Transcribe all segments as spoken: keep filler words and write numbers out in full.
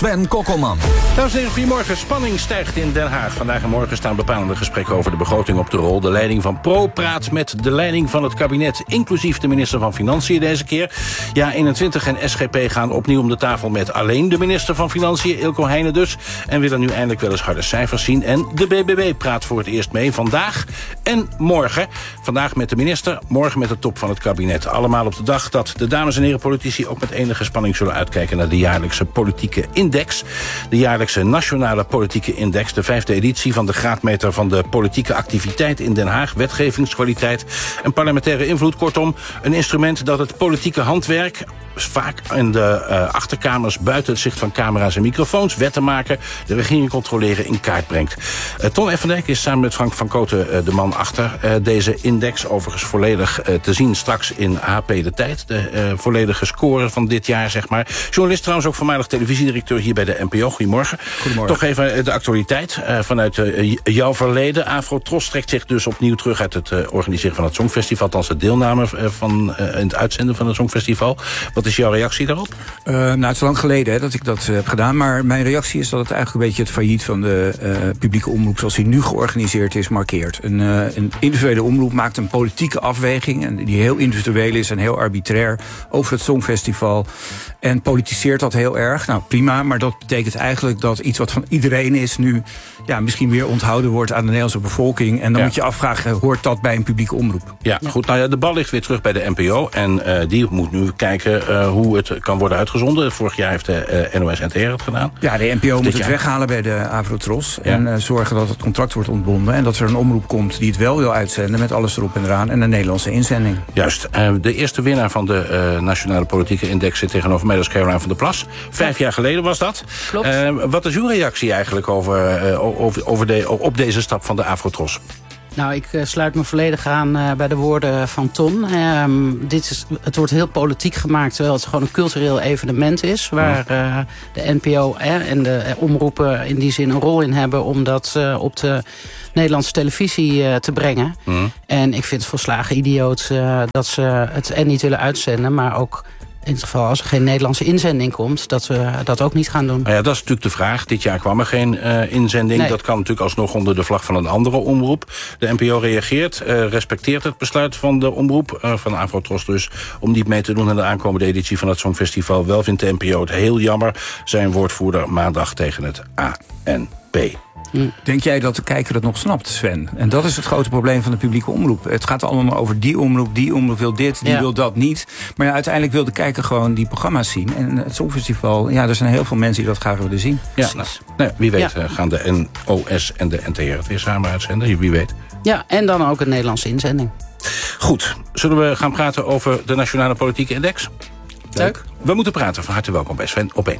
Sven Kokkelman. Dames en heren, goedemorgen. Spanning stijgt in Den Haag. Vandaag en morgen staan bepalende gesprekken over de begroting op de rol. De leiding van Pro praat met de leiding van het kabinet, inclusief de minister van Financiën deze keer. Ja, eenentwintig en S G P gaan opnieuw om de tafel met alleen de minister van Financiën, Eelco Heijnen dus. En willen nu eindelijk wel eens harde cijfers zien. En de B B B praat voor het eerst mee vandaag en morgen. Vandaag met de minister, morgen met de top van het kabinet. Allemaal op de dag dat de dames en heren politici ook met enige spanning zullen uitkijken naar de jaarlijkse politieke index. De jaarlijkse nationale politieke index, de vijfde editie van de graadmeter van de politieke activiteit in Den Haag, wetgevingskwaliteit en parlementaire invloed. Kortom, een instrument dat het politieke handwerk, vaak in de uh, achterkamers buiten het zicht van camera's en microfoons, wetten maken, de regering controleren, in kaart brengt. Uh, Ton Effendijk is samen met Frank van Kooten uh, de man achter uh, deze index. Overigens volledig uh, te zien straks in H P De Tijd. De uh, volledige score van dit jaar, zeg maar. Journalist trouwens, ook voormalig televisiedirecteur hier bij de N P O. Goedemorgen. Goedemorgen. Toch even de actualiteit uh, vanuit uh, jouw verleden. Afro-Tros trekt zich dus opnieuw terug uit het uh, organiseren van het Songfestival. Althans de deelname uh, van uh, in het uitzenden van het Songfestival. Wat is jouw reactie daarop? Uh, nou, het is lang geleden hè, dat ik dat uh, heb gedaan. Maar mijn reactie is dat het eigenlijk een beetje het failliet van de uh, publieke omroep zoals die nu georganiseerd is, markeert. Een, uh, een individuele omroep maakt een politieke afweging, en die heel individueel is en heel arbitrair over het Songfestival. En politiseert dat heel erg. Nou, prima, maar dat betekent eigenlijk dat iets wat van iedereen is nu ja, misschien weer onthouden wordt aan de Nederlandse bevolking. En dan ja. moet je afvragen, hoort dat bij een publieke omroep? Ja, ja. goed. Nou ja, de bal ligt weer terug bij de N P O. En uh, die moet nu kijken uh, hoe het kan worden uitgezonden. Vorig jaar heeft de uh, N O S N T R het gedaan. Ja, de N P O moet het jaar weghalen bij de Afro-Tros. Ja. En uh, zorgen dat het contract wordt ontbonden. En dat er een omroep komt die het wel wil uitzenden met alles erop en eraan. En een Nederlandse inzending. Juist. Uh, de eerste winnaar van de uh, Nationale Politieke Index zit tegenover mij, dat is Caroline van der Plas. Vijf ja. jaar geleden was dat. Klopt. Uh, wat is uw reactie eigenlijk over, uh, over, over de, op deze stap van de Afro-Tros? Nou, ik uh, sluit me volledig aan uh, bij de woorden van Ton. Um, dit is, het wordt heel politiek gemaakt, terwijl het gewoon een cultureel evenement is, waar uh, de N P O eh, en de uh, omroepen in die zin een rol in hebben om dat uh, op de Nederlandse televisie uh, te brengen. Mm. En ik vind het volslagen idioot uh, dat ze het en niet willen uitzenden, maar ook in het geval als er geen Nederlandse inzending komt, dat we dat ook niet gaan doen. Nou ja, dat is natuurlijk de vraag. Dit jaar kwam er geen uh, inzending. Nee. Dat kan natuurlijk alsnog onder de vlag van een andere omroep. De N P O reageert, uh, respecteert het besluit van de omroep, uh, van de Afro-Tros dus, om niet mee te doen aan de aankomende editie van het Songfestival. Wel vindt de N P O het heel jammer. Zijn woordvoerder maandag tegen het A N P. Denk jij dat de kijker het nog snapt, Sven? En dat is het grote probleem van de publieke omroep. Het gaat allemaal over die omroep, die omroep wil dit, die ja. wil dat niet. Maar ja, uiteindelijk wil de kijker gewoon die programma's zien. En het Songfestival, ja, er zijn heel veel mensen die dat graag willen zien. Ja, nou, nou, wie weet ja. gaan de N O S en de N T R het weer samen uitzenden. Wie weet. Ja, en dan ook een Nederlandse inzending. Goed, zullen we gaan praten over de Nationale Politieke Index? Leuk. We moeten praten. Van harte welkom bij Sven op één.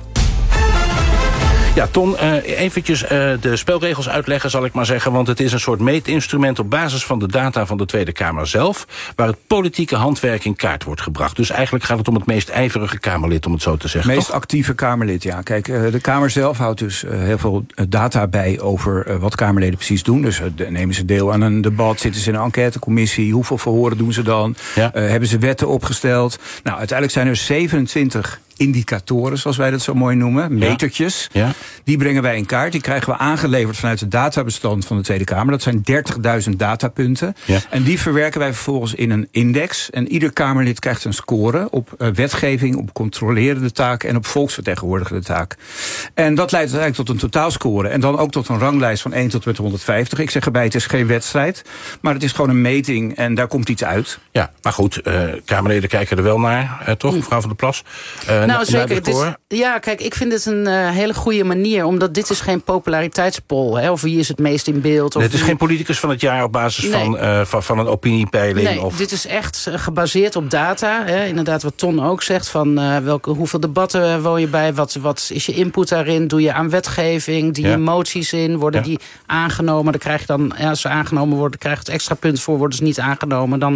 Ja, Ton, uh, eventjes uh, de spelregels uitleggen, zal ik maar zeggen. Want het is een soort meetinstrument op basis van de data van de Tweede Kamer zelf, waar het politieke handwerk in kaart wordt gebracht. Dus eigenlijk gaat het om het meest ijverige Kamerlid, om het zo te zeggen. Het meest toch? actieve Kamerlid, ja. Kijk, uh, de Kamer zelf houdt dus uh, heel veel uh, data bij over uh, wat Kamerleden precies doen. Dus uh, nemen ze deel aan een debat, zitten ze in een enquêtecommissie, hoeveel verhoren doen ze dan? Ja. Uh, hebben ze wetten opgesteld? Nou, uiteindelijk zijn er zevenentwintig indicatoren, zoals wij dat zo mooi noemen, metertjes. Ja. Ja. Die brengen wij in kaart. Die krijgen we aangeleverd vanuit het databestand van de Tweede Kamer. Dat zijn dertigduizend datapunten. Ja. En die verwerken wij vervolgens in een index. En ieder Kamerlid krijgt een score op uh, wetgeving, op controlerende taak en op volksvertegenwoordigende taak. En dat leidt uiteindelijk tot een totaalscore. En dan ook tot een ranglijst van één tot met honderdvijftig. Ik zeg erbij, het is geen wedstrijd, maar het is gewoon een meting en daar komt iets uit. Ja, maar goed, uh, Kamerleden kijken er wel naar, uh, toch, mevrouw van der Plas? Uh, Nou, zeker. Het is, ja, kijk, ik vind het een uh, hele goede manier, omdat dit is geen populariteitspol, hè, of wie is het meest in beeld. Of nee, het is wie... geen politicus van het jaar op basis nee. van, uh, van, van een opiniepeiling. Nee, of... dit is echt gebaseerd op data. Hè. Inderdaad, wat Ton ook zegt, van uh, welke, hoeveel debatten woon je bij, wat, wat is je input daarin, doe je aan wetgeving, die ja. moties in, worden ja. die aangenomen, dan krijg je dan, ja, als ze aangenomen worden, krijg je het extra punt voor, worden ze niet aangenomen, dan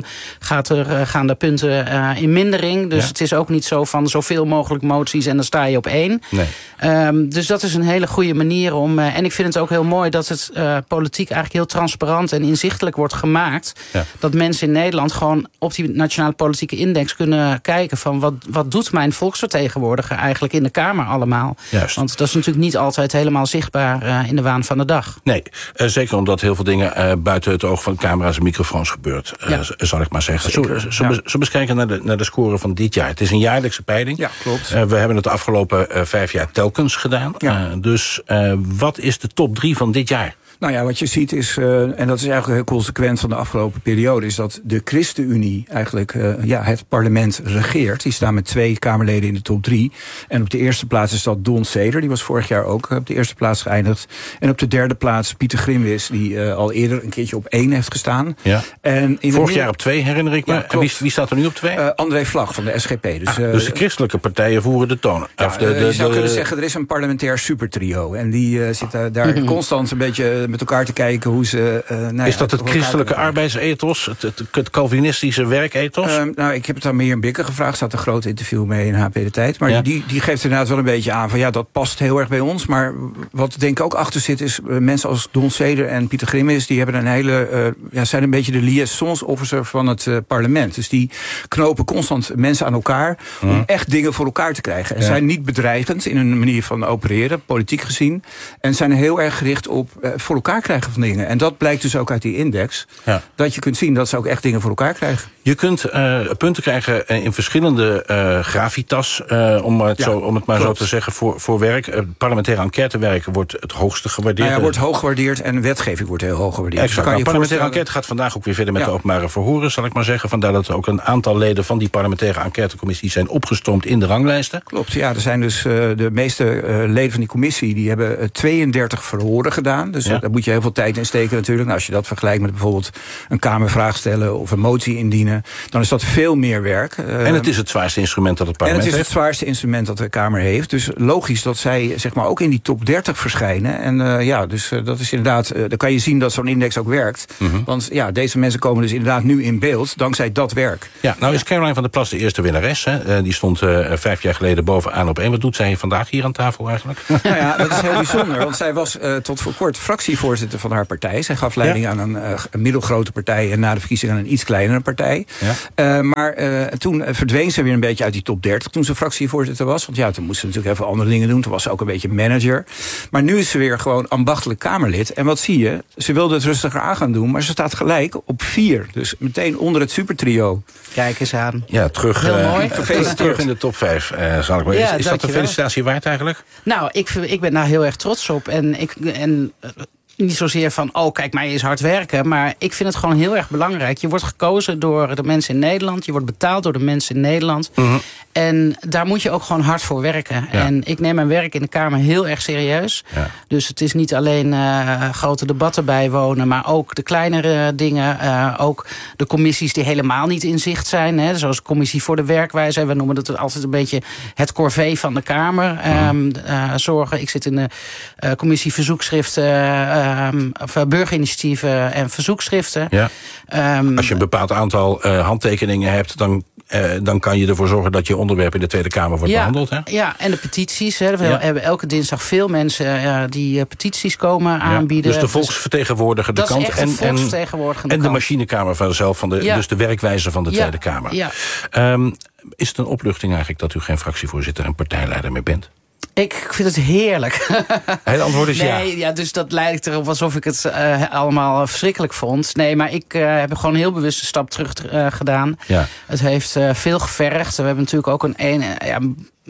gaat er, uh, gaan de punten uh, in mindering. Dus ja. het is ook niet zo van zoveel mogelijk moties en dan sta je op één. Nee. Um, dus dat is een hele goede manier om... Uh, en ik vind het ook heel mooi dat het uh, politiek eigenlijk heel transparant en inzichtelijk wordt gemaakt. Ja. Dat mensen in Nederland gewoon op die nationale politieke index kunnen kijken van wat, wat doet mijn volksvertegenwoordiger eigenlijk in de Kamer allemaal. Juist. Want dat is natuurlijk niet altijd helemaal zichtbaar uh, in de waan van de dag. Nee, uh, zeker omdat heel veel dingen uh, buiten het oog van camera's en microfoons gebeurt. Uh, ja. Zal ik maar zeggen. Zullen we ja. zo eens kijken naar de, naar de score van dit jaar? Het is een jaarlijkse peiling. Ja, klopt. Uh, we hebben het de afgelopen uh, vijf jaar telkens gedaan. Ja. Uh, dus uh, wat is de top drie van dit jaar? Nou ja, wat je ziet is, uh, en dat is eigenlijk heel consequent van de afgelopen periode, is dat de ChristenUnie eigenlijk uh, ja, het parlement regeert. Die staan met twee Kamerleden in de top drie. En op de eerste plaats is dat Don Seder, die was vorig jaar ook op de eerste plaats geëindigd. En op de derde plaats Pieter Grimwis, die uh, al eerder een keertje op één heeft gestaan. Ja. En in vorig jaar op twee, herinner ik me. Ja, en wie, wie staat er nu op twee? Uh, André Vlag van de S G P. Dus, ah, uh, dus de christelijke partijen voeren de toon. Ja, of de, de, de, je zou de, kunnen zeggen, er is een parlementair supertrio. En die uh, zit uh, daar mm-hmm. constant een beetje met elkaar te kijken hoe ze... Uh, nou is ja, dat het christelijke arbeidsethos? Het, het, het Calvinistische werkethos? Uh, nou, ik heb het aan Mirjam Bikker gevraagd. Er staat een groot interview mee in H P De Tijd. Maar ja. die, die geeft inderdaad wel een beetje aan van ja, dat past heel erg bij ons. Maar wat denk ik ook achter zit is uh, mensen als Don Seder en Pieter Grimwis, die hebben een hele, uh, ja, zijn een beetje de liaisons officer van het uh, parlement. Dus die knopen constant mensen aan elkaar om hmm. echt dingen voor elkaar te krijgen. En ja. zijn niet bedreigend in hun manier van opereren, politiek gezien. En zijn heel erg gericht op uh, voor elkaar krijgen van dingen. En dat blijkt dus ook uit die index. Ja. Dat je kunt zien dat ze ook echt dingen voor elkaar krijgen. Je kunt uh, punten krijgen in verschillende uh, gravitas, uh, om, het ja, zo, om het maar klopt. zo te zeggen, voor, voor werk. Uh, parlementaire enquêtewerk wordt het hoogste gewaardeerd. Nou ja, wordt hoog gewaardeerd en wetgeving wordt heel hoog gewaardeerd. Exact. Nou, parlementaire enquête gaat vandaag ook weer verder met ja. de openbare verhoren, zal ik maar zeggen. Vandaar dat er ook een aantal leden van die parlementaire enquêtecommissie zijn opgestroomd in de ranglijsten. Klopt, ja. Er zijn dus uh, de meeste uh, leden van die commissie, die hebben uh, tweeëndertig verhoren gedaan. Dus ja. uh, daar moet je heel veel tijd in steken natuurlijk. Nou, als je dat vergelijkt met bijvoorbeeld een Kamervraag stellen of een motie indienen, dan is dat veel meer werk. Uh, en het is het zwaarste instrument dat het parlement heeft. En het is heeft. het zwaarste instrument dat de Kamer heeft. Dus logisch dat zij zeg maar ook in die top dertig verschijnen. En uh, ja, dus uh, dat is inderdaad, uh, dan kan je zien dat zo'n index ook werkt. Mm-hmm. Want ja, deze mensen komen dus inderdaad nu in beeld dankzij dat werk. Ja, nou is Caroline van der Plas de eerste winnares. Hè? Uh, die stond uh, vijf jaar geleden bovenaan op één. Wat doet zij vandaag hier aan tafel eigenlijk? Nou ja, dat is heel bijzonder. Want zij was uh, tot voor kort fractievoorzitter van haar partij. Zij gaf leiding ja. aan een, uh, een middelgrote partij en na de verkiezingen aan een iets kleinere partij. Ja. Uh, maar uh, toen verdween ze weer een beetje uit die top dertig toen ze fractievoorzitter was. Want ja, toen moest ze natuurlijk even andere dingen doen. Toen was ze ook een beetje manager. Maar nu is ze weer gewoon ambachtelijk Kamerlid. En wat zie je? Ze wilde het rustiger aan gaan doen, maar ze staat gelijk op vier. Dus meteen onder het supertrio. Kijk eens aan. Ja, terug, Heel uh, mooi. terug in de top vijf. Uh, zal ik maar. Ja, is is dat een felicitatie waard eigenlijk? Nou, ik, ik ben daar heel erg trots op. En ik... En, niet zozeer van, oh kijk, mij is hard werken. Maar ik vind het gewoon heel erg belangrijk. Je wordt gekozen door de mensen in Nederland. Je wordt betaald door de mensen in Nederland. Mm-hmm. En daar moet je ook gewoon hard voor werken. Ja. En ik neem mijn werk in de Kamer heel erg serieus. Ja. Dus het is niet alleen uh, grote debatten bijwonen, maar ook de kleinere dingen. Uh, ook de commissies die helemaal niet in zicht zijn. Hè, zoals de commissie voor de werkwijze. We noemen dat altijd een beetje het corvée van de Kamer. Mm-hmm. Um, uh, zorgen. Ik zit in de uh, commissie verzoekschriften, uh, of burgerinitiatieven en verzoekschriften. Ja. Um, Als je een bepaald aantal uh, handtekeningen hebt, dan Uh, dan kan je ervoor zorgen dat je onderwerp in de Tweede Kamer wordt ja, behandeld. Hè? Ja, en de petities. Hè. We ja. hebben elke dinsdag veel mensen uh, die uh, petities komen ja, aanbieden. Dus de volksvertegenwoordiger de dat kant. Is echt de en, volksvertegenwoordiger en de kant. machinekamer vanzelf, van de, ja. dus de werkwijze van de ja. Tweede Kamer. Ja. Um, is het een opluchting eigenlijk dat u geen fractievoorzitter en partijleider meer bent? Ik vind het heerlijk. Het antwoord is ja. Nee, ja, dus dat lijkt erop alsof ik het uh, allemaal verschrikkelijk vond. Nee, maar ik uh, heb gewoon een heel bewuste stap terug uh, gedaan. Ja. Het heeft uh, veel gevergd. We hebben natuurlijk ook een, een ja,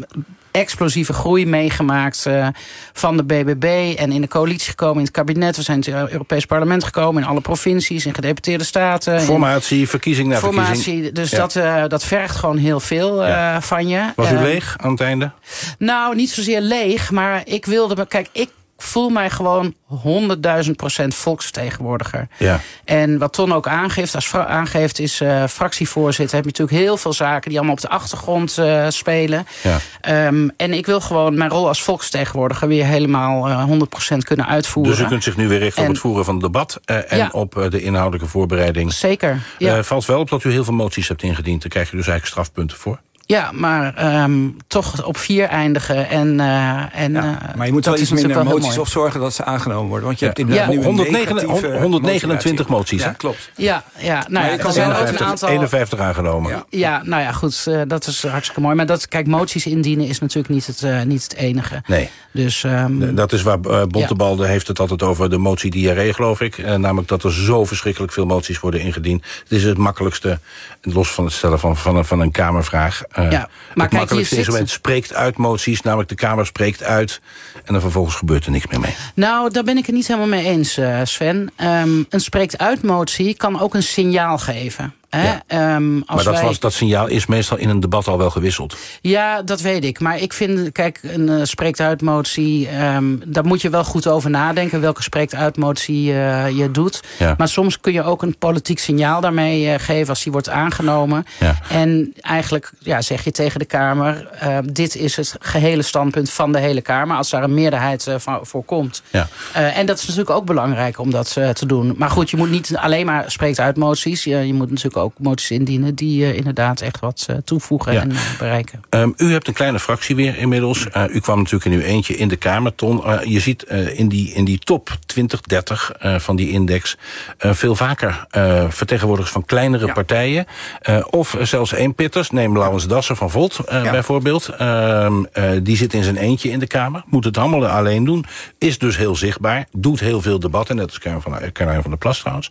explosieve groei meegemaakt uh, van de B B B en in de coalitie gekomen in het kabinet. We zijn in het Europees Parlement gekomen, in alle provincies, in gedeputeerde staten. Formatie, in, verkiezing na formatie, verkiezing. Dus ja. dat, uh, dat vergt gewoon heel veel uh, ja. van je. Was u uh, leeg aan het einde? Nou, niet zozeer leeg, maar ik wilde... Kijk, ik voel mij gewoon honderdduizend procent volksvertegenwoordiger. Ja. En wat Ton ook aangeeft, als fra- aangeeft is uh, fractievoorzitter. Heb je natuurlijk heel veel zaken die allemaal op de achtergrond uh, spelen. Ja. Um, en ik wil gewoon mijn rol als volksvertegenwoordiger weer helemaal uh, honderd procent kunnen uitvoeren. Dus u kunt zich nu weer richten en, op het voeren van het debat uh, en ja. op uh, de inhoudelijke voorbereiding. Zeker. Ja. Uh, valt wel op dat u heel veel moties hebt ingediend. Daar krijg je dus eigenlijk strafpunten voor. Ja, maar um, toch op vier eindigen. En, uh, en, ja, uh, maar je moet wel iets minder moties of zorgen dat ze aangenomen worden. Want je hebt in ja, nu honderdnegenentwintig moties. Ja, klopt. Ja, ja, nou ja, je kan er zijn eenenvijftig, ook een aantal... eenenvijftig aangenomen. Ja, ja, nou ja, goed, uh, dat is hartstikke mooi. Maar dat, kijk, moties indienen is natuurlijk niet het, uh, niet het enige. Nee. Dus, um, dat is waar uh, Bontebalde ja. heeft het altijd over de motie diarree, geloof ik. Uh, namelijk dat er zo verschrikkelijk veel moties worden ingediend. Het is het makkelijkste, los van het stellen van, van, van een Kamervraag. Uh, ja, maar het makkelijkste instrument spreekt uit moties, namelijk de Kamer spreekt uit en dan vervolgens gebeurt er niks meer mee. Nou, daar ben ik het niet helemaal mee eens, uh, Sven. Um, een spreekt uit motie kan ook een signaal geven. Ja. Um, als maar dat, wij... was, dat signaal is meestal in een debat al wel gewisseld. Ja, dat weet ik. Maar ik vind, kijk, een uh, spreekt-uit-motie... Um, daar moet je wel goed over nadenken... welke spreekt-uit-motie uh, je doet. Ja. Maar soms kun je ook een politiek signaal daarmee uh, geven... als die wordt aangenomen. Ja. En eigenlijk ja, zeg je tegen de Kamer... Uh, dit is het gehele standpunt van de hele Kamer... als daar een meerderheid uh, van, voor komt. Ja. Uh, en dat is natuurlijk ook belangrijk om dat uh, te doen. Maar goed, je moet niet alleen maar spreekt-uit-moties. Je, je moet natuurlijk ook moties indienen die uh, inderdaad echt wat uh, toevoegen ja. en uh, bereiken. Um, u hebt een kleine fractie weer inmiddels. Uh, u kwam natuurlijk in uw eentje in de Kamer, Ton. Uh, je ziet uh, in, die, in die top twintig, dertig uh, van die index... Uh, veel vaker uh, vertegenwoordigers van kleinere ja. partijen. Uh, of zelfs eenpitters. Neem Laurens Dassen van Volt uh, ja. bijvoorbeeld. Uh, uh, die zit in zijn eentje in de Kamer. Moet het allemaal alleen doen. Is dus heel zichtbaar. Doet heel veel debatten. Net als Caroline van, Caroline van der Plas trouwens.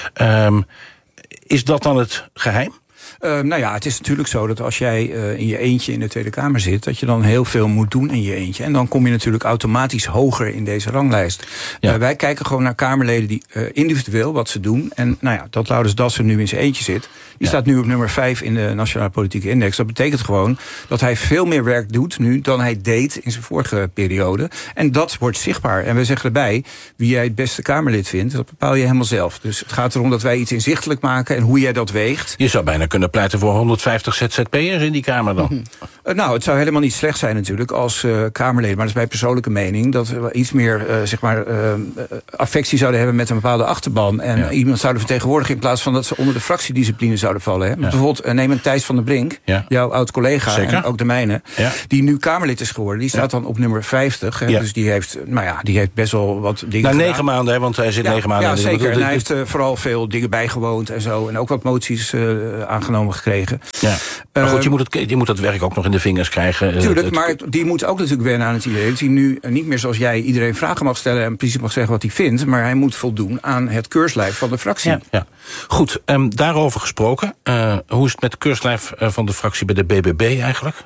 Um, Is dat dan het geheim? Uh, nou ja, het is natuurlijk zo dat als jij uh, in je eentje in de Tweede Kamer zit... dat je dan heel veel moet doen in je eentje. En dan kom je natuurlijk automatisch hoger in deze ranglijst. Ja. Uh, wij kijken gewoon naar Kamerleden die uh, individueel wat ze doen. En nou ja, dat Laurens Dassen nu in zijn eentje zit... die ja. staat nu op nummer vijf in de Nationale Politieke Index. Dat betekent gewoon dat hij veel meer werk doet nu... dan hij deed in zijn vorige periode. En dat wordt zichtbaar. En we zeggen erbij, wie jij het beste Kamerlid vindt... dat bepaal je helemaal zelf. Dus het gaat erom dat wij iets inzichtelijk maken... en hoe jij dat weegt. Je zou bijna kunnen pleiten voor honderdvijftig Z Z P'ers in die Kamer dan? Uh, nou, het zou helemaal niet slecht zijn natuurlijk als uh, Kamerleden... maar dat is mijn persoonlijke mening... dat we iets meer uh, zeg maar, uh, affectie zouden hebben met een bepaalde achterban... en ja. iemand zouden vertegenwoordigen in plaats van dat ze onder de fractiediscipline zouden vallen. Hè? Ja. Bijvoorbeeld, uh, neem een Thijs van der Brink, ja. jouw oud-collega Zeker. En ook de mijne... Ja. die nu Kamerlid is geworden, die staat ja. dan op nummer vijftig. Hè? Ja. Dus die heeft, nou ja, die heeft best wel wat dingen Na gedaan. negen maanden, hè, want hij zit ja, negen maanden... Ja, in zeker. De, en hij heeft uh, vooral veel dingen bijgewoond en zo... en ook wat moties uh, aangenomen gekregen. Ja. Maar goed, je moet, het, je moet dat werk ook nog in de vingers krijgen. Tuurlijk, maar die moet ook natuurlijk wennen aan het idee... dat hij nu niet meer zoals jij iedereen vragen mag stellen... en precies mag zeggen wat hij vindt... maar hij moet voldoen aan het keurslijf van de fractie. Ja, ja. Goed, um, daarover gesproken. Uh, hoe is het met het keurslijf uh, van de fractie bij de B B B eigenlijk?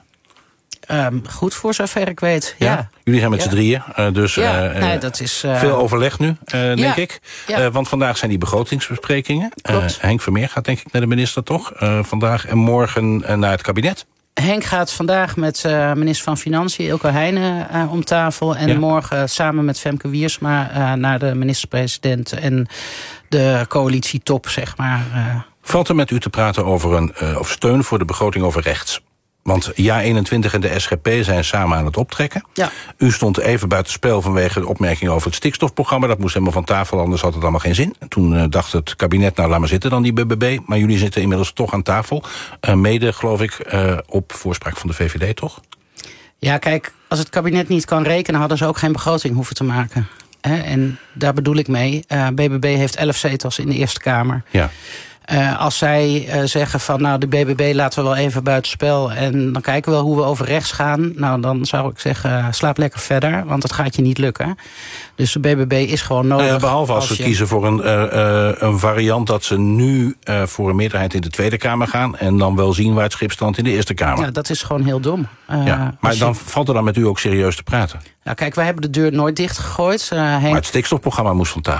Um, goed, voor zover ik weet, ja. ja. Jullie zijn met ja. z'n drieën, uh, dus ja, uh, nee, dat is, uh... veel overleg nu, uh, denk ja. ik. Ja. Uh, want vandaag zijn die begrotingsbesprekingen. Uh, Henk Vermeer gaat denk ik naar de minister, toch? Uh, vandaag en morgen uh, naar het kabinet. Henk gaat vandaag met uh, minister van Financiën, Ilko Heijnen, uh, om tafel. En ja. morgen samen met Femke Wiersma uh, naar de minister-president en de coalitietop, zeg maar. Uh. Valt er met u te praten over een uh, of steun voor de begroting over rechts? Want Ja eenentwintig en de S G P zijn samen aan het optrekken. Ja. U stond even buiten spel vanwege de opmerking over het stikstofprogramma. Dat moest helemaal van tafel, anders had het allemaal geen zin. En toen uh, dacht het kabinet, nou laat maar zitten dan die B B B. Maar jullie zitten inmiddels toch aan tafel. Uh, mede, geloof ik, uh, op voorspraak van de V V D, toch? Ja, kijk, als het kabinet niet kan rekenen... hadden ze ook geen begroting hoeven te maken. He, en daar bedoel ik mee. Uh, B B B heeft elf zetels in de Eerste Kamer. Ja. Uh, als zij uh, zeggen van nou de B B B laten we wel even buitenspel... en dan kijken we wel hoe we over rechts gaan... nou dan zou ik zeggen uh, slaap lekker verder, want het gaat je niet lukken. Dus de B B B is gewoon nodig. Nou ja, behalve als, als ze je... kiezen voor een, uh, uh, een variant... dat ze nu uh, voor een meerderheid in de Tweede Kamer gaan... en dan wel zien waar het schip strandt in de Eerste Kamer. Ja, dat is gewoon heel dom. Uh, ja, maar dan je... valt er dan met u ook serieus te praten. Nou kijk, wij hebben de deur nooit dichtgegooid. Uh, Henk... Maar het stikstofprogramma moest van tafel.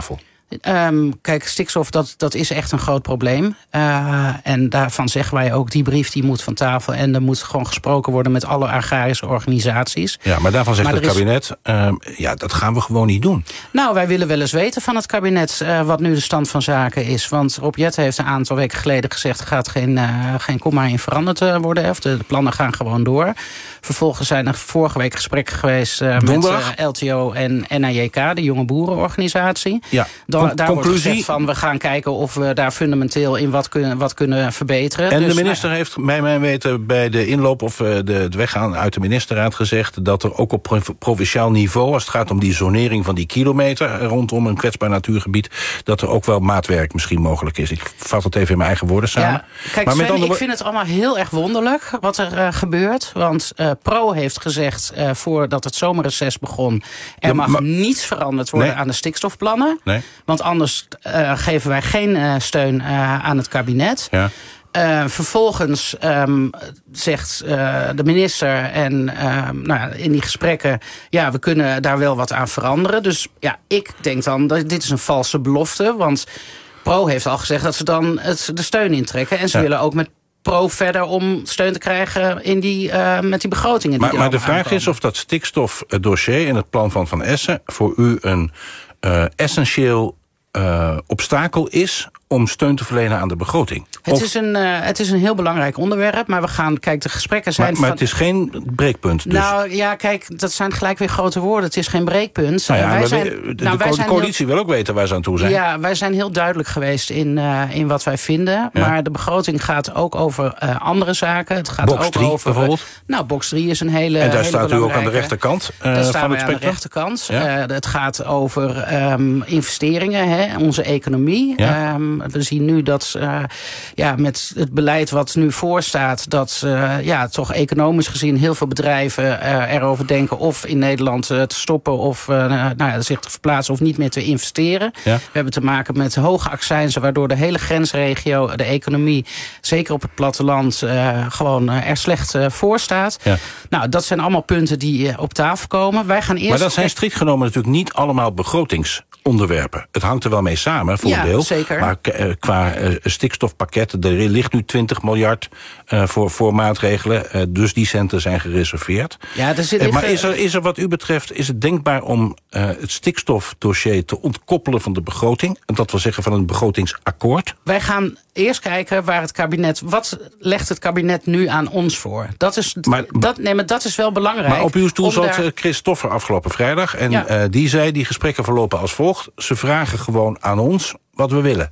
Um, kijk, stikstof, dat, dat is echt een groot probleem. Uh, en daarvan zeggen wij ook, die brief die moet van tafel. En er moet gewoon gesproken worden met alle agrarische organisaties. Ja, maar daarvan zegt maar het kabinet, is... uh, ja, dat gaan we gewoon niet doen. Nou, wij willen wel eens weten van het kabinet uh, wat nu de stand van zaken is. Want Rob Jetten heeft een aantal weken geleden gezegd, er gaat geen, uh, geen komma in veranderd uh, worden. Of de, de plannen gaan gewoon door. Vervolgens zijn er vorige week gesprekken geweest uh, met uh, L T O en N A J K, de jonge boerenorganisatie. Ja. Dan, daar wordt gezegd van, we gaan kijken of we daar fundamenteel in wat kunnen, wat kunnen verbeteren. En dus, de minister nou, heeft, bij mijn weten, bij de inloop of uh, de, het weggaan uit de ministerraad gezegd dat er ook op provinciaal niveau, als het gaat om die zonering van die kilometer rondom een kwetsbaar natuurgebied, dat er ook wel maatwerk misschien mogelijk is. Ik vat het even in mijn eigen woorden samen. Ja, kijk, maar Sven, met andere... ik vind het allemaal heel erg wonderlijk wat er uh, gebeurt. Want uh, Pro heeft gezegd, uh, voordat het zomerreces begon, er ja, mag maar... niets veranderd worden nee. aan de stikstofplannen. Nee. Want anders uh, geven wij geen uh, steun uh, aan het kabinet. Ja. Uh, vervolgens um, zegt uh, de minister en uh, nou, in die gesprekken, ja, we kunnen daar wel wat aan veranderen. Dus ja, ik denk dan, dat dit is een valse belofte. Want Pro heeft al gezegd dat ze dan het, de steun intrekken. En ze ja. willen ook met Pro verder om steun te krijgen in die, uh, met die begrotingen. Die maar maar de vraag aankomen. is of dat stikstofdossier in het plan van Van Essen voor u een uh, essentieel uh, obstakel is om steun te verlenen aan de begroting. Het, of... is een, uh, het is een heel belangrijk onderwerp, maar we gaan, kijk, de gesprekken zijn... Maar, maar van... het is geen breekpunt dus? Nou ja, kijk, dat zijn gelijk weer grote woorden. Het is geen breekpunt. Nou ja, wij zijn, zijn, de, nou, de, wij de zijn coalitie heel, wil ook weten waar ze aan toe zijn. Ja, wij zijn heel duidelijk geweest in, uh, in wat wij vinden. Ja. Maar de begroting gaat ook over uh, andere zaken. Het gaat box ook drie, over... bijvoorbeeld? Nou, box drie is een hele En daar hele staat u ook aan de rechterkant uh, daar staan van wij het spectrum? aan de rechterkant. Ja? Uh, het gaat over um, investeringen, hè, onze economie. Ja? Um, we zien nu dat Uh, ja, met het beleid wat nu voorstaat, dat uh, ja, toch economisch gezien heel veel bedrijven uh, erover denken of in Nederland uh, te stoppen of uh, nou ja, zich te verplaatsen of niet meer te investeren. Ja. We hebben te maken met hoge accijnzen, waardoor de hele grensregio, de economie, zeker op het platteland, uh, gewoon uh, er slecht uh, voor staat. Ja. Nou, dat zijn allemaal punten die uh, op tafel komen. Wij gaan eerst... Maar dat zijn strikt genomen natuurlijk niet allemaal begrotings onderwerpen. Het hangt er wel mee samen, voor ja, een deel. Zeker. Maar uh, qua uh, stikstofpakket, er ligt nu twintig miljard uh, voor, voor maatregelen. Uh, dus die centen zijn gereserveerd. Ja, er zit uh, maar is er, is er wat u betreft, is het denkbaar om uh, het stikstofdossier te ontkoppelen van de begroting? En dat wil zeggen van een begrotingsakkoord? Wij gaan eerst kijken waar het kabinet, wat legt het kabinet nu aan ons voor? Dat is, maar, dat, nee, maar dat is wel belangrijk. Maar op uw stoel zat daar... Chris Stoffer afgelopen vrijdag. En ja. uh, die zei, die gesprekken verlopen als volgt. Ze vragen gewoon aan ons wat we willen.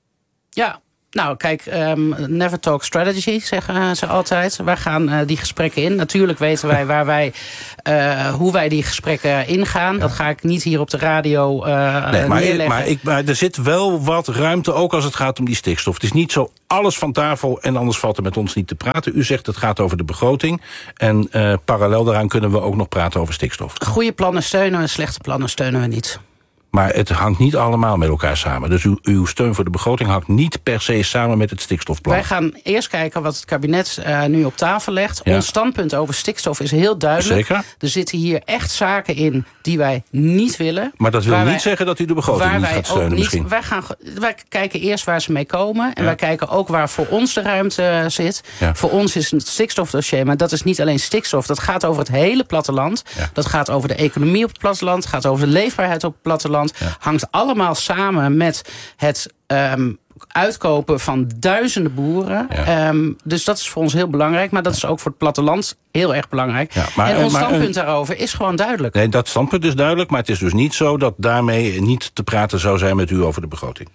Ja. Nou, kijk, um, never talk strategy, zeggen ze altijd. Wij gaan uh, die gesprekken in. Natuurlijk weten wij waar wij, uh, hoe wij die gesprekken ingaan. Ja. Dat ga ik niet hier op de radio uh, nee, maar, neerleggen. Maar, ik, maar er zit wel wat ruimte, ook als het gaat om die stikstof. Het is niet zo alles van tafel en anders valt er met ons niet te praten. U zegt het gaat over de begroting. En uh, parallel daaraan kunnen we ook nog praten over stikstof. Goede plannen steunen we, slechte plannen steunen we niet. Maar het hangt niet allemaal met elkaar samen. Dus uw, uw steun voor de begroting hangt niet per se samen met het stikstofplan. Wij gaan eerst kijken wat het kabinet uh, nu op tafel legt. Ja. Ons standpunt over stikstof is heel duidelijk. Zeker. Er zitten hier echt zaken in die wij niet willen. Maar dat wil niet wij, zeggen dat u de begroting niet gaat steunen niet, misschien. Wij, gaan, wij kijken eerst waar ze mee komen. En ja. wij kijken ook waar voor ons de ruimte zit. Ja. Voor ons is het stikstofdossier. Maar dat is niet alleen stikstof. Dat gaat over het hele platteland. Ja. Dat gaat over de economie op het platteland. gaat over de leefbaarheid op het platteland. Ja. Hangt allemaal samen met het um, uitkopen van duizenden boeren. Ja. Um, dus dat is voor ons heel belangrijk. Maar dat is ook voor het platteland heel erg belangrijk. Ja, maar, en ons maar, standpunt een, daarover is gewoon duidelijk. Nee, dat standpunt is duidelijk. Maar het is dus niet zo dat daarmee niet te praten zou zijn met u over de begroting.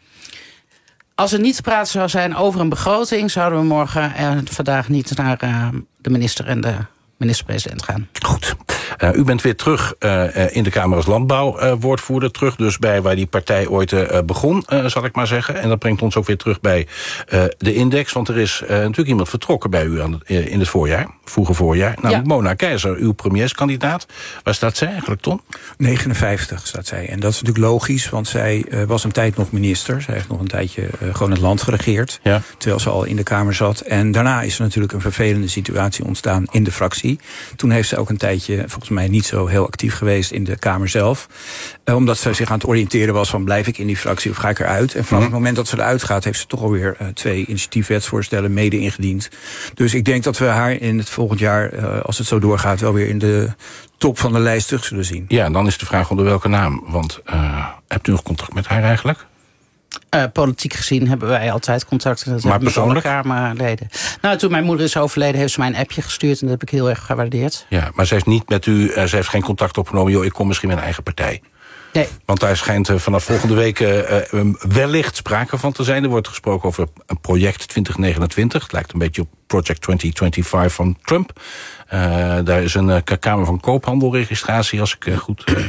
Als er niet te praten zou zijn over een begroting, zouden we morgen en vandaag niet naar uh, de minister en de minister-president gaan. Goed. Uh, u bent weer terug uh, in de Kamer als landbouwwoordvoerder. Uh, terug dus bij waar die partij ooit uh, begon, uh, zal ik maar zeggen. En dat brengt ons ook weer terug bij uh, de index. Want er is uh, natuurlijk iemand vertrokken bij u aan het, uh, in het voorjaar. Vroege voorjaar. Namelijk ja. Mona Keizer, uw premierskandidaat. Waar staat zij eigenlijk, Ton? negenenvijftig staat zij. En dat is natuurlijk logisch, want zij uh, was een tijd nog minister. Zij heeft nog een tijdje uh, gewoon het land geregeerd. Ja. Terwijl ze al in de Kamer zat. En daarna is er natuurlijk een vervelende situatie ontstaan in de fractie. Toen heeft ze ook een tijdje volgens mij niet zo heel actief geweest in de Kamer zelf. Uh, omdat ze zich aan het oriënteren was van blijf ik in die fractie of ga ik eruit. En vanaf mm. het moment dat ze eruit gaat, heeft ze toch alweer uh, twee initiatiefwetsvoorstellen mede ingediend. Dus ik denk dat we haar in het volgend jaar, uh, als het zo doorgaat, wel weer in de top van de lijst terug zullen zien. Ja, dan is de vraag onder welke naam. Want uh, hebt u nog contact met haar eigenlijk? Uh, politiek gezien hebben wij altijd contact. Dat maar persoonlijk? Met alle Kamerleden. Nou, toen mijn moeder is overleden, heeft ze mij een appje gestuurd. En dat heb ik heel erg gewaardeerd. Ja, maar ze heeft niet met u, uh, ze heeft geen contact opgenomen. Joh, ik kom misschien met een eigen partij. Nee. Want daar schijnt uh, vanaf volgende week uh, uh, wellicht sprake van te zijn. Er wordt gesproken over een project twintig negenentwintig. Het lijkt een beetje op Project twintig vijfentwintig van Trump. Uh, daar is een uh, Kamer van Koophandelregistratie, als ik uh, goed uh, uh,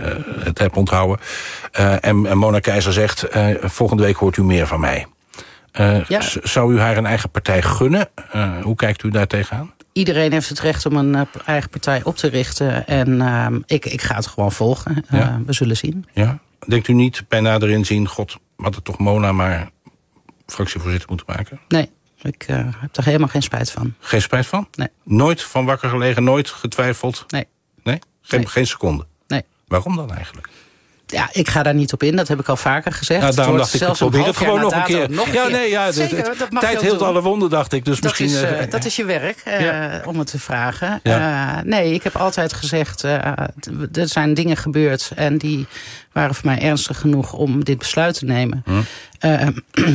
het heb onthouden. Uh, en, en Mona Keizer zegt, uh, volgende week hoort u meer van mij. Uh, ja. z- zou u haar een eigen partij gunnen? Uh, hoe kijkt u daar tegenaan? Iedereen heeft het recht om een uh, eigen partij op te richten. En uh, ik, ik ga het gewoon volgen. Uh, ja. We zullen zien. Ja. Denkt u niet bij nader inzien, god, had het toch Mona maar fractievoorzitter moeten maken? Nee. Ik uh, heb er helemaal geen spijt van. Geen spijt van? Nee. Nooit van wakker gelegen, nooit getwijfeld? Nee. Nee? Geen, nee. geen seconde? Nee. Waarom dan eigenlijk? Ja, ik ga daar niet op in, dat heb ik al vaker gezegd. Nou, daarom dacht ik, ik probeer het gewoon nog een keer. Nog een ja, keer. nee, ja, Zeker, het, dat mag tijd heelt alle wonden, dacht ik. Dus dat, misschien, is, uh, dat is je werk, uh, ja. om het te vragen. Ja. Uh, nee, ik heb altijd gezegd, uh, er zijn dingen gebeurd en die waren voor mij ernstig genoeg om dit besluit te nemen. Hm. Uh,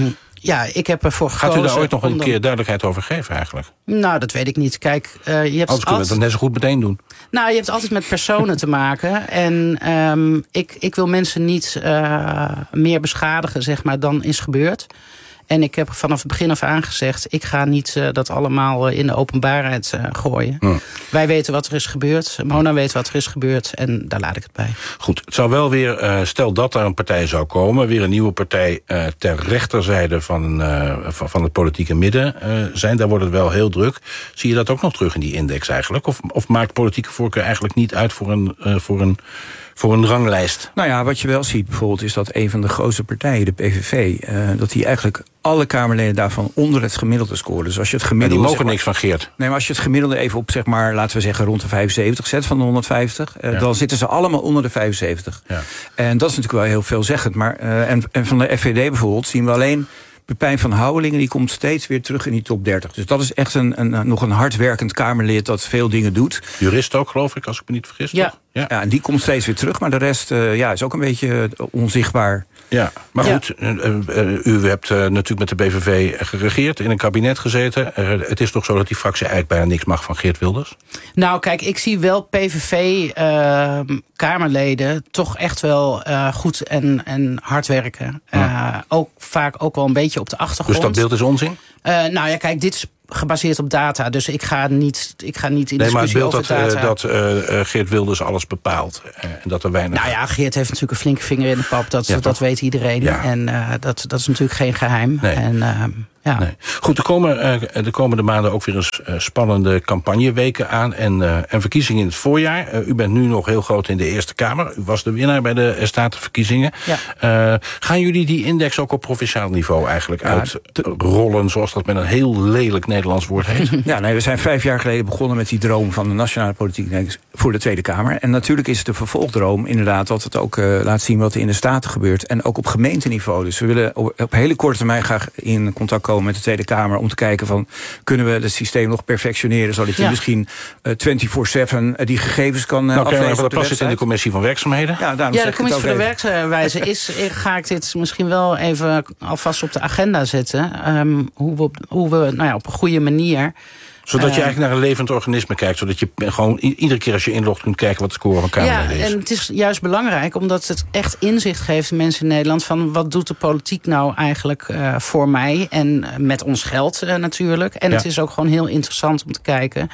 Ja, ik heb ervoor gekozen. Gaat u daar ooit nog een dan... keer duidelijkheid over geven eigenlijk? Nou, dat weet ik niet. Kijk, uh, je hebt Anders kunnen we het net zo goed meteen doen. Nou, je hebt altijd met personen te maken. En um, ik, ik wil mensen niet uh, meer beschadigen, zeg maar, dan is gebeurd. En ik heb vanaf het begin af aan gezegd, ik ga niet uh, dat allemaal uh, in de openbaarheid uh, gooien. Hmm. Wij weten wat er is gebeurd. Mona weet wat er is gebeurd. En daar laat ik het bij. Goed, het zou wel weer, uh, stel dat er een partij zou komen, weer een nieuwe partij uh, ter rechterzijde van, uh, van, van het politieke midden uh, zijn. Daar wordt het wel heel druk. Zie je dat ook nog terug in die index eigenlijk? Of, of maakt politieke voorkeur eigenlijk niet uit voor een, uh, voor een voor een ranglijst? Nou ja, wat je wel ziet bijvoorbeeld is dat een van de grootste partijen, de P V V, uh, dat die eigenlijk alle Kamerleden daarvan onder het gemiddelde scoren. Dus als je het gemiddelde, die mogen zeg maar, niks van Geert. Nee, maar als je het gemiddelde even op, zeg maar, laten we zeggen rond de vijfenzeventig zet van de honderdvijftig, uh, ja. dan zitten ze allemaal onder de vijfenzeventig. Ja. En dat is natuurlijk wel heel veelzeggend. Maar uh, en, en van de F V D bijvoorbeeld zien we alleen Pepijn van Houwelingen, die komt steeds weer terug in die top dertig. Dus dat is echt een, een, nog een hardwerkend Kamerlid dat veel dingen doet. Jurist ook, geloof ik, als ik me niet vergis. Ja. Toch? Ja. Ja, en die komt steeds weer terug, maar de rest uh, ja, is ook een beetje onzichtbaar. Ja, maar goed, ja. uh, uh, u hebt uh, natuurlijk met de B V V geregeerd, in een kabinet gezeten. Uh, het is toch zo dat die fractie eigenlijk bijna niks mag van Geert Wilders? Nou, kijk, ik zie wel P V V-Kamerleden uh, toch echt wel uh, goed en, en hard werken. Uh, ja. Ook vaak ook wel een beetje op de achtergrond. Dus dat beeld is onzin? Uh, nou ja, kijk, dit is gebaseerd op data, dus ik ga niet, ik ga niet in nee, discussie over data. Nee, maar het beeld dat, uh, dat uh, Geert Wilders alles bepaalt. Uh, en dat er weinig... Nou ja, Geert heeft natuurlijk een flinke vinger in de pap. Dat, ja, dat weet iedereen. Ja. En uh, dat, dat is natuurlijk geen geheim. Nee. En, uh, ja. nee. Goed, er komen uh, de komende maanden ook weer eens uh, spannende campagneweken aan. En, uh, en verkiezingen in het voorjaar. Uh, u bent nu nog heel groot in de Eerste Kamer. U was de winnaar bij de Statenverkiezingen. Ja. Uh, gaan jullie die index ook op provinciaal niveau eigenlijk ja, uitrollen, zoals dat met een heel lelijk Nederlands woord heet? Ja, nee, we zijn vijf jaar geleden begonnen met die droom van de nationale politiek voor de Tweede Kamer. En natuurlijk is het de vervolgdroom inderdaad dat het ook uh, laat zien wat er in de Staten gebeurt. En ook op gemeenteniveau. Dus we willen op, op hele korte termijn graag in contact komen met de Tweede Kamer om te kijken van, kunnen we het systeem nog perfectioneren, zodat je ja. misschien uh, vierentwintig zeven uh, die gegevens kan uh, nou, aflezen. Nou, dat past het in de commissie van werkzaamheden. Ja, ja de commissie van de werkwijze is, ga ik dit misschien wel even alvast op de agenda zetten. Um, hoe we, hoe we nou ja, op een goede manier, zodat je eigenlijk naar een levend organisme kijkt. Zodat je gewoon iedere keer als je inlogt kunt kijken wat de score van Kamerleden is. Ja, en het is juist belangrijk omdat het echt inzicht geeft in mensen in Nederland van wat doet de politiek nou eigenlijk uh, voor mij en met ons geld uh, natuurlijk. En ja. het is ook gewoon heel interessant om te kijken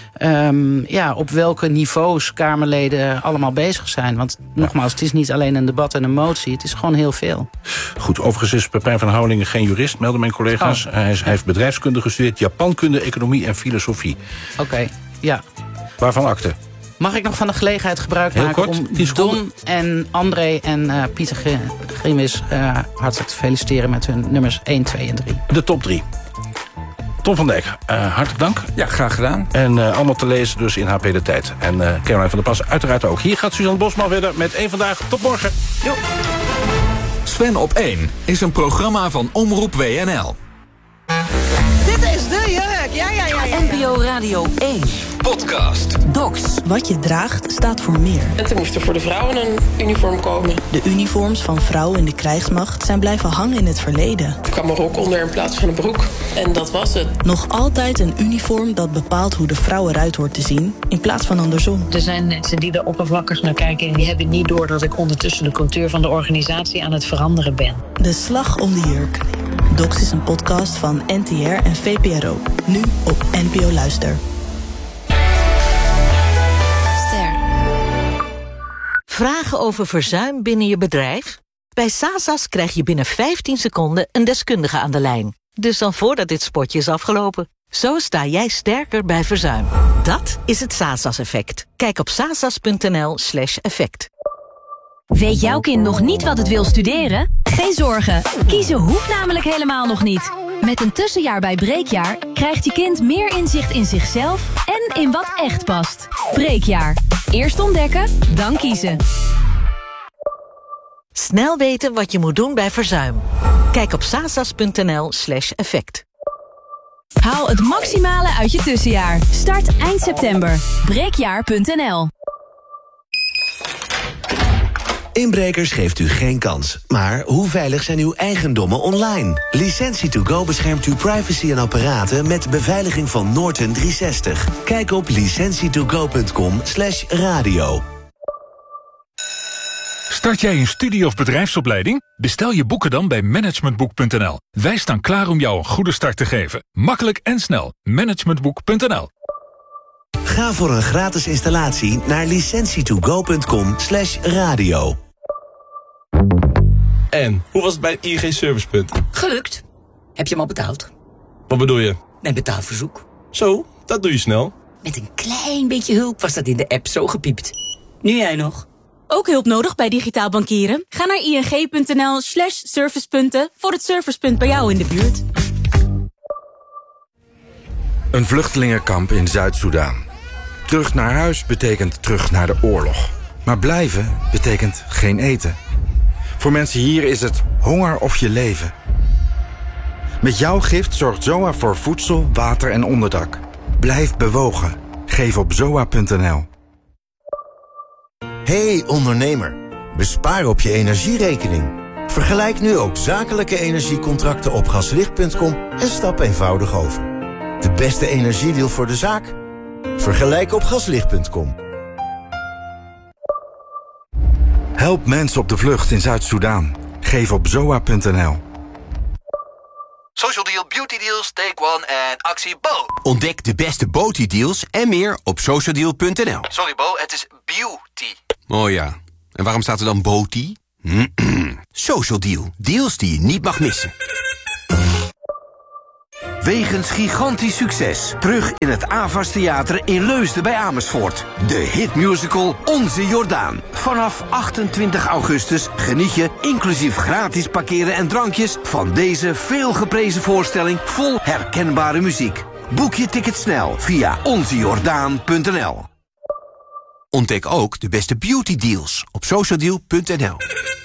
um, ja, op welke niveaus Kamerleden allemaal bezig zijn. Want ja. nogmaals, het is niet alleen een debat en een motie. Het is gewoon heel veel. Goed, overigens is Pepijn van Houwelingen geen jurist, melden mijn collega's. Oh. Hij, is, hij heeft bedrijfskunde gestudeerd, Japankunde, economie en filosofie. Oké, okay, ja. Waarvan akte? Mag ik nog van de gelegenheid gebruik Heel maken kort, om Don en André en uh, Pieter Grimis uh, hartelijk te feliciteren met hun nummers één, twee en drie. De top drie. Tom van Dijk, uh, hartelijk dank. Ja, graag gedaan. En uh, allemaal te lezen dus in H P De Tijd. En uh, Caroline van der Pas uiteraard ook. Hier gaat Suzanne Bosman verder met één Vandaag. Tot morgen. Jo. Sven op één is een programma van Omroep W N L. Dit is de jurk, ja, ja, ja, ja. N P O Radio één. Podcast. Docs. Wat je draagt staat voor meer. En er moest er voor de vrouwen een uniform komen. De uniforms van vrouwen in de krijgsmacht zijn blijven hangen in het verleden. Er kwam een rok onder in plaats van een broek. En dat was het. Nog altijd een uniform dat bepaalt hoe de vrouw eruit hoort te zien, in plaats van andersom. Er zijn mensen die er oppervlakkig naar kijken en die hebben niet door dat ik ondertussen de cultuur van de organisatie aan het veranderen ben. De slag om de jurk. Docs is een podcast van N T R en V P R O. Nu op N P O Luister. Vragen over verzuim binnen je bedrijf? Bij Sasas krijg je binnen vijftien seconden een deskundige aan de lijn. Dus dan voordat dit spotje is afgelopen. Zo sta jij sterker bij verzuim. Dat is het Sasas-effect. Kijk op sasas.nl slash effect. Weet jouw kind nog niet wat het wil studeren? Geen zorgen, kiezen hoeft namelijk helemaal nog niet. Met een tussenjaar bij Breekjaar krijgt je kind meer inzicht in zichzelf en in wat echt past. Breekjaar. Eerst ontdekken, dan kiezen. Snel weten wat je moet doen bij verzuim. Kijk op sasas.nl slash effect. Haal het maximale uit je tussenjaar. Start eind september. breekjaar punt n l. Inbrekers geeft u geen kans. Maar hoe veilig zijn uw eigendommen online? Licentie to go beschermt uw privacy en apparaten met beveiliging van Norton driehonderdzestig. Kijk op licentie to go punt com slash radio. Start jij een studie- of bedrijfsopleiding? Bestel je boeken dan bij managementboek punt n l. Wij staan klaar om jou een goede start te geven. Makkelijk en snel. managementboek punt n l. Ga voor een gratis installatie naar licentie to go punt com slash radio. En, hoe was het bij het I N G Servicepunt? Gelukt. Heb je hem al betaald? Wat bedoel je? Mijn betaalverzoek. Zo, dat doe je snel. Met een klein beetje hulp was dat in de app zo gepiept. Nu jij nog. Ook hulp nodig bij digitaal bankieren? Ga naar ing punt n l slash servicepunten voor het servicepunt bij jou in de buurt. Een vluchtelingenkamp in Zuid-Soedan. Terug naar huis betekent terug naar de oorlog. Maar blijven betekent geen eten. Voor mensen hier is het honger of je leven. Met jouw gift zorgt Z O A voor voedsel, water en onderdak. Blijf bewogen. Geef op zoa punt n l. Hey ondernemer, bespaar op je energierekening. Vergelijk nu ook zakelijke energiecontracten op gaslicht punt com en stap eenvoudig over. De beste energiedeal voor de zaak? Vergelijk op gaslicht punt com. Help mensen op de vlucht in Zuid-Soedan. Geef op zoa punt n l. Social Deal, Beauty Deals, Take One en actie Bo. Ontdek de beste beauty deals en meer op social deal punt n l. Sorry Bo, het is beauty. Oh ja, en waarom staat er dan beauty? Social Deal, deals die je niet mag missen. Wegens gigantisch succes. Terug in het Avas Theater in Leusden bij Amersfoort. De hitmusical Onze Jordaan. Vanaf achtentwintig augustus geniet je, inclusief gratis parkeren en drankjes, van deze veelgeprezen voorstelling vol herkenbare muziek. Boek je ticket snel via onze jordaan punt n l. Ontdek ook de beste beauty deals op social deal punt n l.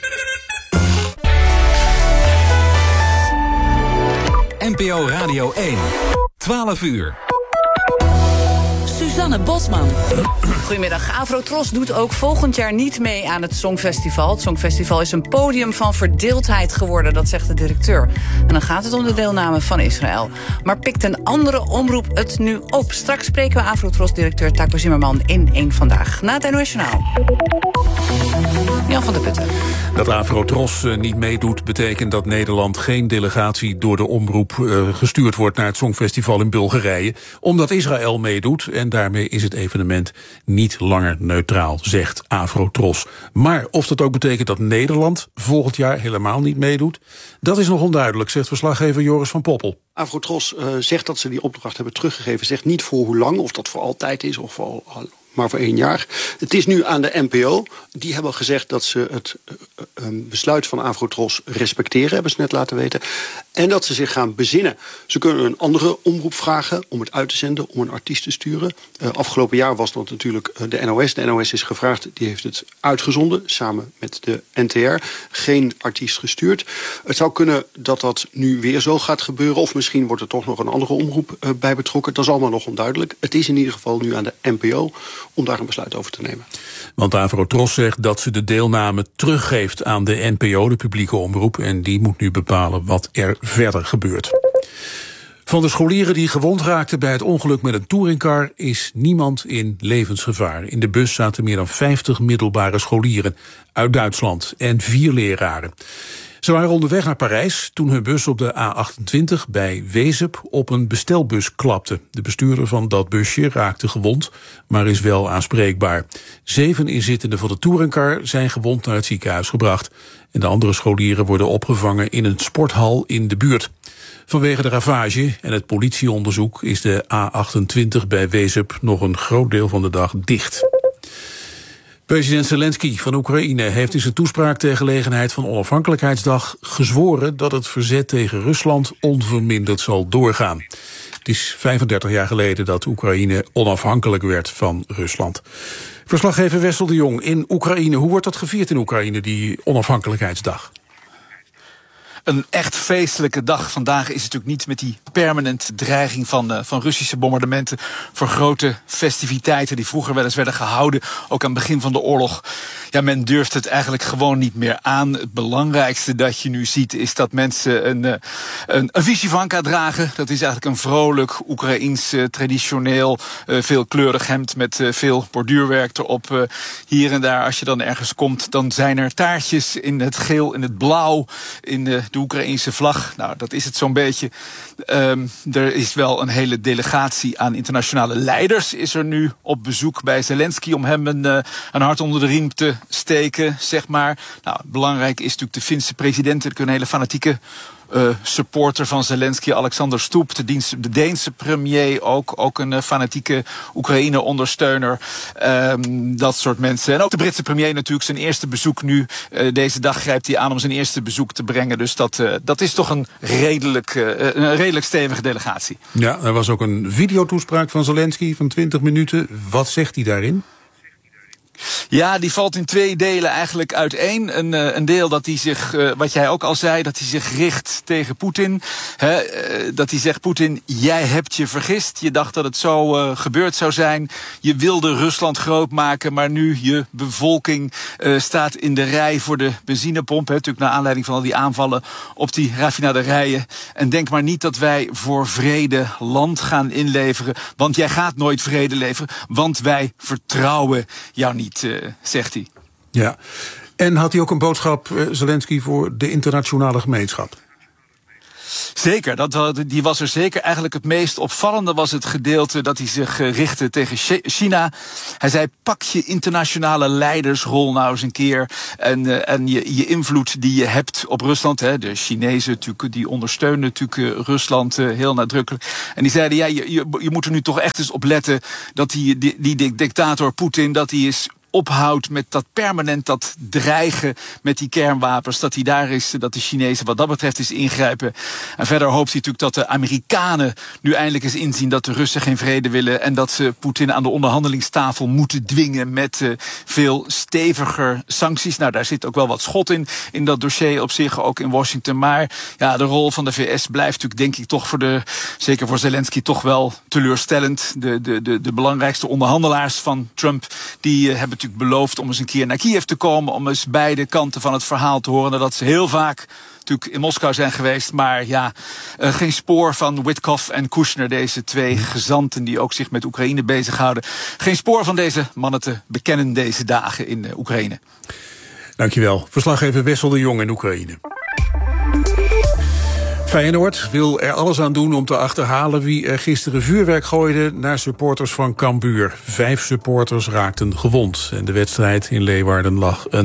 N P O Radio één. twaalf uur. Suzanne Bosman. Goedemiddag. Afro-Tros doet ook volgend jaar niet mee aan het Songfestival. Het Songfestival is een podium van verdeeldheid geworden, dat zegt de directeur. En dan gaat het om de deelname van Israël. Maar pikt een andere omroep het nu op? Straks spreken we Afro-Tros-directeur Taco Zimmerman in één Vandaag. Na het N O S Journaal. Jan van der Putten. Dat Afro-Tros uh, niet meedoet betekent dat Nederland geen delegatie door de omroep uh, gestuurd wordt naar het Songfestival in Bulgarije, omdat Israël meedoet en daarmee is het evenement niet langer neutraal, zegt Afro-Tros. Maar of dat ook betekent dat Nederland volgend jaar helemaal niet meedoet, dat is nog onduidelijk, zegt verslaggever Joris van Poppel. Afro-Tros uh, zegt dat ze die opdracht hebben teruggegeven, zegt niet voor hoe lang, of dat voor altijd is of voor al maar voor één jaar. Het is nu aan de N P O. Die hebben gezegd dat ze het uh, besluit van Avrotros respecteren, hebben ze net laten weten. En dat ze zich gaan bezinnen. Ze kunnen een andere omroep vragen om het uit te zenden, om een artiest te sturen. Uh, afgelopen jaar was dat natuurlijk de N O S. De N O S is gevraagd, die heeft het uitgezonden, samen met de N T R. Geen artiest gestuurd. Het zou kunnen dat dat nu weer zo gaat gebeuren, of misschien wordt er toch nog een andere omroep uh, bij betrokken. Dat is allemaal nog onduidelijk. Het is in ieder geval nu aan de N P O om daar een besluit over te nemen. Want Avrotros zegt dat ze de deelname teruggeeft aan de N P O, de publieke omroep, en die moet nu bepalen wat er verder gebeurt. Van de scholieren die gewond raakten bij het ongeluk met een touringcar is niemand in levensgevaar. In de bus zaten meer dan vijftig middelbare scholieren uit Duitsland en vier leraren. Ze waren onderweg naar Parijs toen hun bus op de A achtentwintig bij Wezep op een bestelbus klapte. De bestuurder van dat busje raakte gewond, maar is wel aanspreekbaar. Zeven inzittenden van de touringcar zijn gewond naar het ziekenhuis gebracht. En de andere scholieren worden opgevangen in een sporthal in de buurt. Vanwege de ravage en het politieonderzoek is de A achtentwintig bij Wezep nog een groot deel van de dag dicht. President Zelensky van Oekraïne heeft in zijn toespraak ter gelegenheid van Onafhankelijkheidsdag gezworen dat het verzet tegen Rusland onverminderd zal doorgaan. Het is vijfendertig jaar geleden dat Oekraïne onafhankelijk werd van Rusland. Verslaggever Wessel de Jong in Oekraïne. Hoe wordt dat gevierd in Oekraïne, die Onafhankelijkheidsdag? Een echt feestelijke dag. Vandaag is het natuurlijk niet met die permanente dreiging van, uh, van Russische bombardementen voor grote festiviteiten die vroeger wel eens werden gehouden, ook aan het begin van de oorlog. Ja, men durft het eigenlijk gewoon niet meer aan. Het belangrijkste dat je nu ziet is dat mensen een, uh, een, een vishivanka dragen. Dat is eigenlijk een vrolijk Oekraïens uh, traditioneel uh, veelkleurig hemd met uh, veel borduurwerk erop. Uh, hier en daar, als je dan ergens komt, dan zijn er taartjes in het geel, in het blauw, in de de Oekraïnse vlag. Nou, dat is het zo'n beetje. Um, er is wel een hele delegatie aan internationale leiders is er nu op bezoek bij Zelensky om hem een, uh, een hart onder de riem te steken, zeg maar. Nou, belangrijk is natuurlijk de Finse president, een hele fanatieke Uh, supporter van Zelensky, Alexander Stubb, de, dienst, de Deense premier ook, ook een uh, fanatieke Oekraïne-ondersteuner. Um, dat soort mensen. En ook de Britse premier natuurlijk, zijn eerste bezoek nu. Uh, deze dag grijpt hij aan om zijn eerste bezoek te brengen. Dus dat, uh, dat is toch een redelijk, uh, een redelijk stevige delegatie. Ja, er was ook een videotoespraak van Zelensky van twintig minuten. Wat zegt hij daarin? Ja, die valt in twee delen eigenlijk uiteen. Een, uh, een deel dat hij zich, uh, wat jij ook al zei, dat hij zich richt tegen Poetin. He, uh, dat hij zegt, Poetin, jij hebt je vergist. Je dacht dat het zo uh, gebeurd zou zijn. Je wilde Rusland groot maken, maar nu je bevolking uh, staat in de rij voor de benzinepomp. He, natuurlijk naar aanleiding van al die aanvallen op die raffinaderijen. En denk maar niet dat wij voor vrede land gaan inleveren. Want jij gaat nooit vrede leveren, want wij vertrouwen jou niet. Niet, uh, zegt hij. Ja, en had hij ook een boodschap, uh, Zelensky, voor de internationale gemeenschap? Zeker, dat, die was er zeker. Eigenlijk het meest opvallende was het gedeelte dat hij zich richtte tegen China. Hij zei, pak je internationale leidersrol nou eens een keer. En, uh, en je, je invloed die je hebt op Rusland. Hè, de Chinezen natuurlijk, die ondersteunen natuurlijk Rusland uh, heel nadrukkelijk. En die zeiden, ja, je, je, je moet er nu toch echt eens op letten dat die, die, die dictator Poetin, dat hij is ophoudt met dat permanent dat dreigen met die kernwapens, dat hij daar is, dat de Chinezen wat dat betreft is ingrijpen. En verder hoopt hij natuurlijk dat de Amerikanen nu eindelijk eens inzien dat de Russen geen vrede willen en dat ze Poetin aan de onderhandelingstafel moeten dwingen met uh, veel steviger sancties. Nou, daar zit ook wel wat schot in, in dat dossier op zich, ook in Washington. Maar ja, de rol van de V S blijft natuurlijk, denk ik, toch voor de, zeker voor Zelensky, toch wel teleurstellend. De, de, de, de belangrijkste onderhandelaars van Trump, die uh, hebben natuurlijk beloofd om eens een keer naar Kiev te komen, om eens beide kanten van het verhaal te horen. Dat ze heel vaak natuurlijk in Moskou zijn geweest, maar ja, uh, geen spoor van Witkoff en Kushner, deze twee gezanten die ook zich met Oekraïne bezighouden. Geen spoor van deze mannen te bekennen deze dagen in uh, Oekraïne. Dankjewel. Verslaggever Wessel de Jong in Oekraïne. Feyenoord wil er alles aan doen om te achterhalen wie er gisteren vuurwerk gooide naar supporters van Cambuur. Vijf supporters raakten gewond en de wedstrijd in Leeuwarden lag een